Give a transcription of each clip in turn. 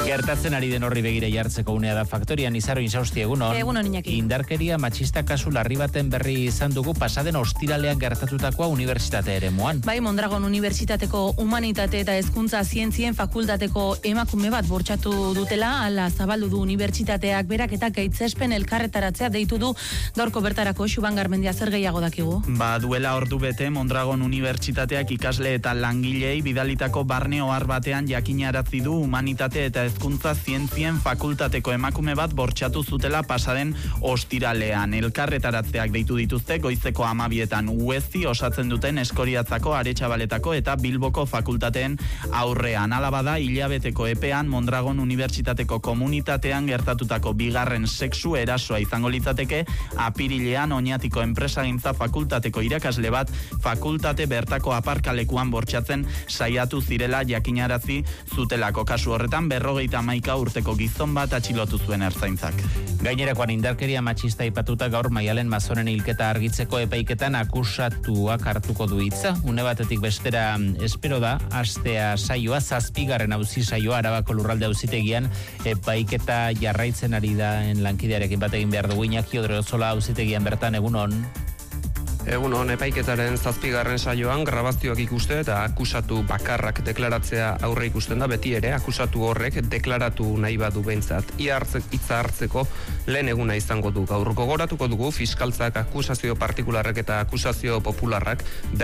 Gertatzen ari den horri begire jartzeko unea da Faktorian. Izaro Insausti, egunon. Egunon, Iñaki. Indarkeria matxista kasu larri baten berri izan dugu pasaden ostiralean gertatutakoa unibertsitate eremuan. Bai, Mondragon Unibertsitateko Humanitate eta Hezkuntza Zientzien Fakultateko emakume bat bortxatu dutela, ala zabaldu du unibertsitateak berak eta gaitzespen elkarretaratzea deitu du gaurko bertarako. Xuban Garmendia, zer gehiago dakigu? Duela ordu bete Mondragon Unibertsitateak ikasle eta langilei bidalitako barne ohar batean jakinarazi du Humanitate eta Hezkuntza Zientzien Fakultateko emakume bat bortxatu zutela pasaden ostiralean. Elkarretaratzeak deitu dituzte goizeko 12etan UEZI osatzen duten Eskoriatzako, Aretxabaletako eta Bilboko fakultateen aurrean. Hala bada, hilabeteko epean Mondragon Unibertsitateko komunitatean gertatutako bigarren sexu erasoa izango litzateke, apirilean Oñatiko enpresagintza fakultateko irakasle bat fakultate bertako aparkalekuan bortxatzen saiatu zirela jakinarazi zutelako. Kasu horretan 51 urteko gizon bat atxilotu zuen ertzaintzak. Gainerakoan indarkeria matxista aipatuta gaur Maialen Mazonen hilketa argitzeko epaiketan akusatuak hartuko du hitza. Une batetik bestera espero da astea saioa, 7. auzi saioa Arabako Lurralde Auzitegian epaiketa jarraitzen ari da lankidearekin bat egin behar dugu. Iñaki Odriozola auzitegian bertan, egunon. Egunon, epaiketaren 7. saioan grabazioak ikuste eta akusatu bakarrak deklaratzea aurre ikusten da, beti ere akusatu horrek deklaratu nahi badu behintzat. Hitza hartzeko lehen eguna izango du gaur. Gogoratuko dugu fiskaltzak akusazio partikularrek eta akusazio popularrak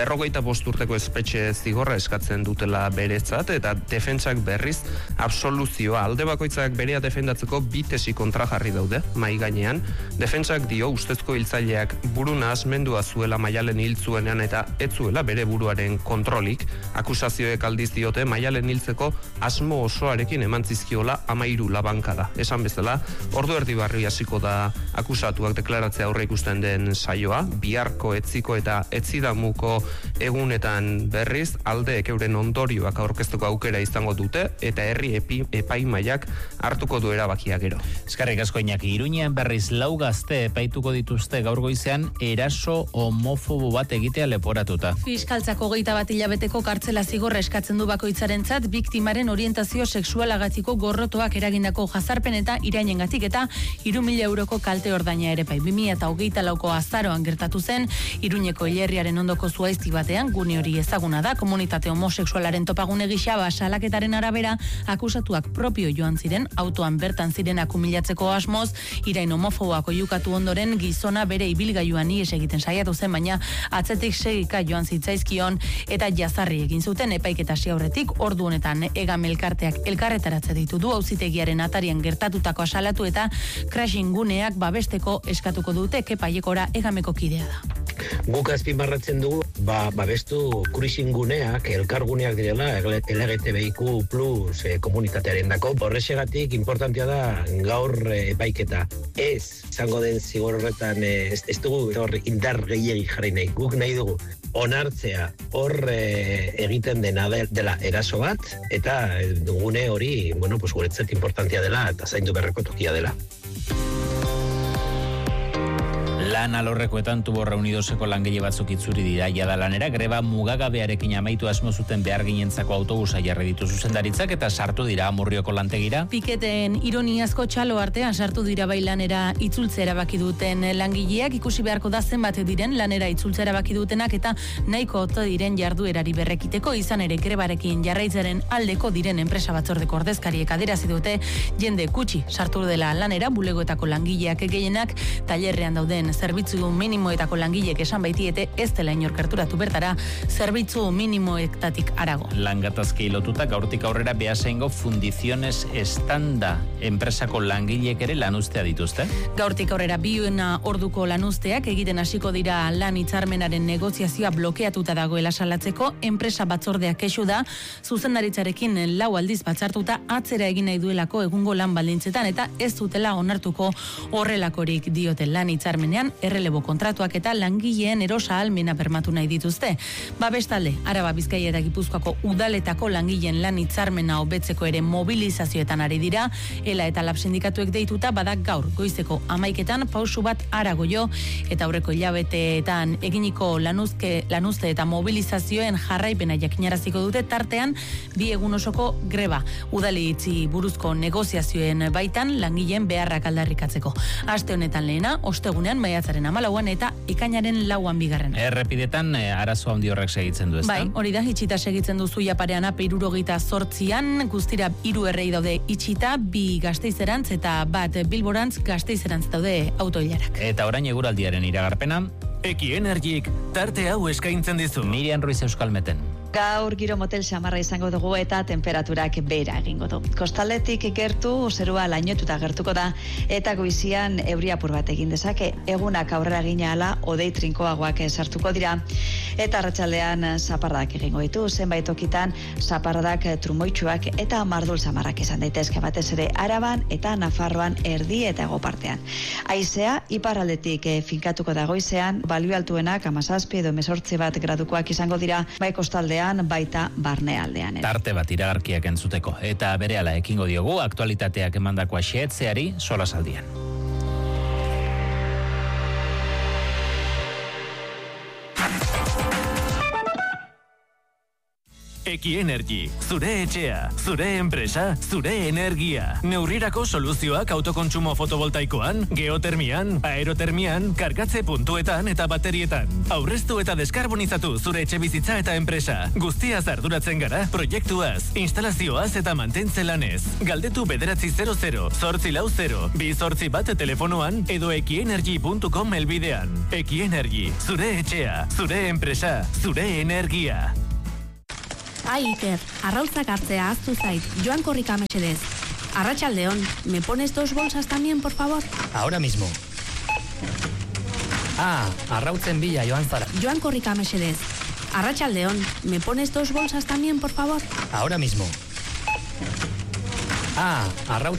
45 urteko espetxe zigorra eskatzen dutela beretzat, eta defentsak berriz absoluzioa. Alde bakoitzak berea defendatzeko bi tesi kontra jarri daude mai gainean. Defentsak dio ustezko hiltzaileak buru nahasmendua zuela Maialen hil zuenean eta ez zuela bere buruaren kontrolik. Akusazioek aldiz diote Maialen hiltzeko asmo osoarekin eman zizkiola 13 labankada. Esan bezala, ordu erdi barri hasiko da akusatuak deklaratzea aurre ikusten den saioa. Biharko, etziko eta etzidamuko egunetan berriz aldeek euren ondorioak aurkezteko aukera izango dute eta herri epaimaiak hartuko du erabakia gero. Eskerrik asko, Iñaki. Iruñean berriz 4 gazte epaituko dituzte gaur goizean eraso homofobo bat egitea leporatuta. Fiskaltzako 21 hilabeteko kartzela zigorra eskatzen du bakoitzarentzat biktimaren orientazio sexualagatiko gorrotoak eragindako jazarpen eta irainengatik eta 3.000 euroko kalte ordaina ere bai. 2024ko azaroan gertatu zen Iruñeko hilerriaren ondoko zuhaizti batean, gune hori ezaguna da, komunitate homosexualaren topagune gisa salaketaren arabera akusatuak propio joan ziren, autoan bertan zirenak humilatzeko asmoz, irain homofoboak oihukatu ondoren gizona bere ibilgailuan ihes egiten saiatu zen, baina atzetik segika joan zitzaizkion eta jazarri egin zuten. Epaiketa hasi aurretik ordu honetan Egam elkarteak elkarretaratze ditu du auzitegiaren atarian gertatutako salatu eta crashing guneak babesteko eskatuko dute. Kepaiekora Egameko kidea da. Guk azpimarratzen dugu babestu cruising guneak, elkarguneak direla LGTBIQ+ komunitatearen dako. Horrexegatik importantea da gaur epaiketa. Ez izango den zigor horretan ez dugu indar gehiegi jarri nahi. Guk nahi dugu onartzea hor egiten dena dela eraso bat, eta gune hori, guretzat importantea dela eta zaindu beharreko tokia dela. Lan alorrekoetan Tuborra Unidoseko langile batzuk itzuri dira jada lanera, greba mugagabearekin amaitu asmo zuten behar ginentzako autobusa jarri ditu zuzendaritzak eta sartu dira Amurrioko lantegira. Piketen ironiazko txalo artean sartu dira bai lanera itzultzea erabaki duten langileak. Ikusi beharko da zenbat diren lanera itzultzea erabaki dutenak eta nahiko ote diren jarduerari berrekiteko. Izan ere grebarekin jarraitzaren aldeko diren enpresa batzordeko ordezkariek adierazi dute jende gutxi sartu dela lanera. Bulegoetako langileak gehienak tailerrean dauden zerbitzu minimoetako langileek esan baitiete ez dela inor gerturatu bertara zerbitzu minimoetatik arago. Langatazkei lotuta gaurtik aurrera Beasaingo Fundiziones Estanda enpresako langileek ere lanuztea dituzte. Gaurtik aurrera 2 orduko lanuzteak egiten hasiko dira. Lan hitzarmenaren negoziazioa blokeatuta dagoela salatzeko enpresa batzordeak kexu da zuzendaritzarekin 4 aldiz batzartuta atzera egin nahi duelako egungo lan baldintzetan eta ez dutela onartuko horrelakorik diote lan hitzarmenean. errelebo kontratuak eta langileen erosa ahalmena bermatu nahi dituzte. Bestalde, Araba, Bizkaia eta Gipuzkoako udaletako langileen lan hitzarmena hobetzeko ere mobilizazioetan ari dira, ELA eta LAB sindikatuek deituta badak gaur goizeko 11etan pausu bat harago jo, eta aurreko hilabeteetan eginiko lanuzte eta mobilizazioen jarraipena jakinaraziko dute, tartean 2 egun osoko greba. Udaletxi buruzko negoziazioen baitan langileen beharrak aldarrikatzeko. Aste honetan lehena, ostegunean maiatzaren 14an eta ekainaren 4an bigarrena. Errepidetan arazo handi horrek segitzen du, ezta? Bai, hori da, itxita segitzen duzu japarean AP 78an, guztira 3 errei daude itxita, 2 Gasteizerantz eta 1 Bilborantz Gasteizerantz daude autoilarak. Eta orain eguraldiaren iragarpena, Ekienergik tarte hau eskaintzen dizu. Miriam Ruiz Euskalmeten. Gaur giro motel samarra izango dugu eta temperaturak behera egingo du. Kostaldetik gertu, zerua lainotuta gertuko da eta goizian euri apur bat egin dezake. Egunak aurrera gina ala, hodei trinkoagoak sartuko dira eta arratsaldean zaparradak egingo ditu. Zenbait tokitan zaparradak trumoitsuak eta mardul samarrak izan daitezke, batez ere Araban eta Nafarroan erdi eta hego partean. Haizea iparraldetik finkatuko da goizean, balio altuenak 17 edo 18 gradukoak izango dira, bai kostaldean baita barnealdean. Tarte bat iragarkiak entzuteko eta berehala ekingo diogu aktualitateak emandakoa xehetzeari solasaldian. Ekienergi, zure etxea, zure enpresa, zure energia. Neurrirako soluzioak autokontsumo fotovoltaikoan, geotermian, aerotermian, kargatze puntuetan eta baterietan. Aurreztu eta deskarbonizatu zure etxe bizitza eta enpresa. Guztiaz arduratzen gara, proiektuaz, instalazioaz eta mantentze lanez. Galdetu 900 840 281 telefonoan edo ekienergi.com helbidean. Ekienergi, zure etxea, zure enpresa, zure energia. Ai, Iker, arrautzak hartzea ahaztu zait. Joan korrika mesedez. Arratsaldeon, ¿me pones 2 bolsas también, por favor? Ahora mismo. Arrautzen bila, joan zara. Joan korrika mesedez. Arratsaldeon, ¿me pones 2 bolsas también, por favor? Ahora mismo. Arrautzen